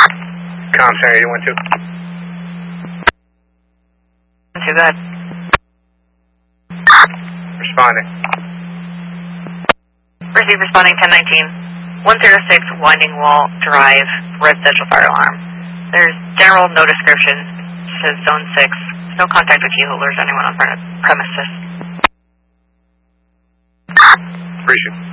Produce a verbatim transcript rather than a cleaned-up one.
Com Center eight one two. Too bad. Responding. Receive responding ten nineteen. one zero six Winding Wall Drive, residential fire alarm. There's general no description. It says zone six. No contact with key holders, anyone on premises. Appreciate it.